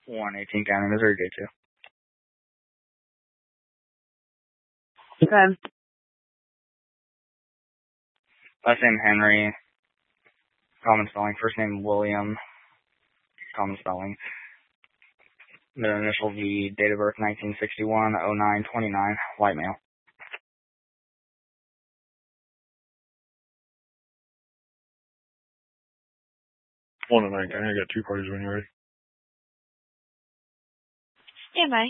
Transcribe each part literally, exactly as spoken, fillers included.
one eighteen County, Missouri, J two. Okay. Last name Henry, common spelling. First name William, common spelling. Middle initial V, date of birth nineteen sixty-one, oh nine twenty-nine, white male. one oh nine County, I got two parties when you're ready. Stand by.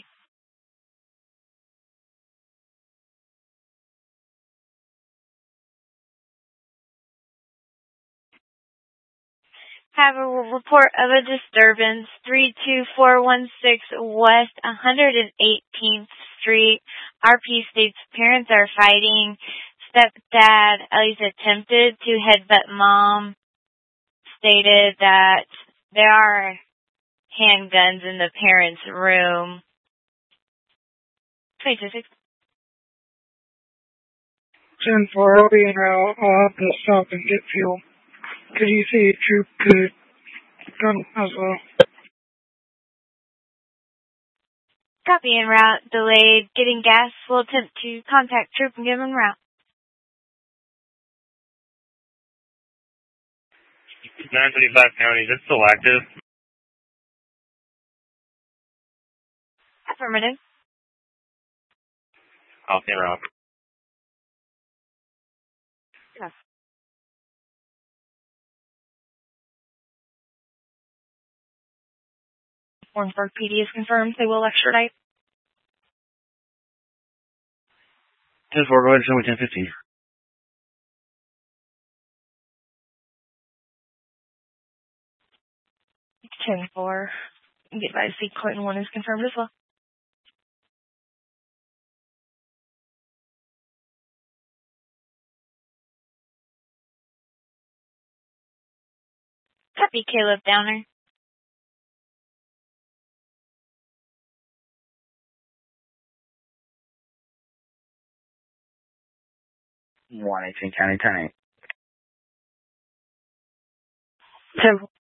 Have a report of a disturbance, three two four one six West one hundred eighteenth Street. R P states parents are fighting. Stepdad, at least attempted to headbutt mom. Stated that there are handguns in the parents' room. twenty-two six. ten four, I'll be en route. I'll have to stop and get fuel. Could you see a troop could come as well? Copy en route. Delayed. Getting gas. Will attempt to contact troop and give en route. nine thirty-five County, is it still active? Affirmative. I'll see route. Yes. Warrensburg P D is confirmed. They will extradite. ten four, go ahead and show me ten fifteen. ten four. Get by to see Clinton one is confirmed as well. Copy, Caleb Downer. one eighteen County, ten eight. ten